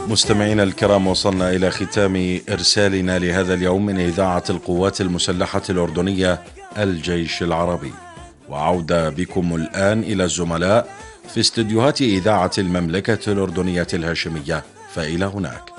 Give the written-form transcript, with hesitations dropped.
مستمعينا الكرام، وصلنا إلى ختام إرسالنا لهذا اليوم من إذاعة القوات المسلحة الأردنية الجيش العربي، وعودة بكم الآن إلى الزملاء في استديوهات إذاعة المملكة الأردنية الهاشمية، فإلى هناك.